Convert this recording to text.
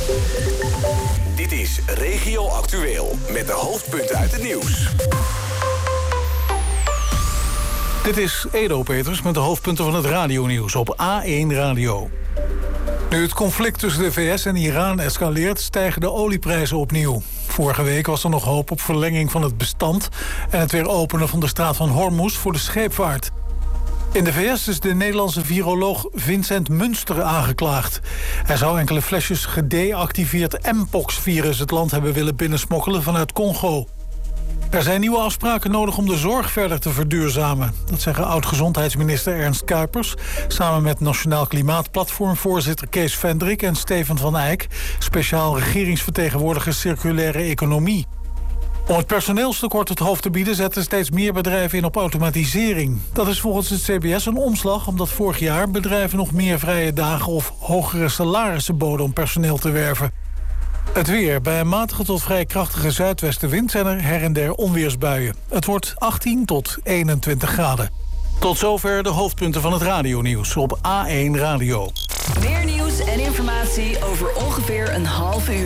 Dit is Regio Actueel met de hoofdpunten uit het nieuws. Dit is Edo Peters met de hoofdpunten van het radionieuws op A1 Radio. Nu het conflict tussen de VS en Iran escaleert, stijgen de olieprijzen opnieuw. Vorige week was er nog hoop op verlenging van het bestand en het weer openen van de straat van Hormuz voor de scheepvaart. In de VS is de Nederlandse viroloog Vincent Munster aangeklaagd. Hij zou enkele flesjes gedeactiveerd Mpox-virus het land hebben willen binnensmokkelen vanuit Congo. Er zijn nieuwe afspraken nodig om de zorg verder te verduurzamen. Dat zeggen oud-gezondheidsminister Ernst Kuipers samen met Nationaal Klimaatplatformvoorzitter Kees Vendrik en Steven van Eyck, speciaal regeringsvertegenwoordiger circulaire economie. Om het personeelstekort het hoofd te bieden zetten steeds meer bedrijven in op automatisering. Dat is volgens het CBS een omslag omdat vorig jaar bedrijven nog meer vrije dagen of hogere salarissen boden om personeel te werven. Het weer. Bij een matige tot vrij krachtige zuidwestenwind zijn er her en der onweersbuien. Het wordt 18 tot 21 graden. Tot zover de hoofdpunten van het radionieuws op A1 Radio. Meer nieuws en informatie over ongeveer een half uur.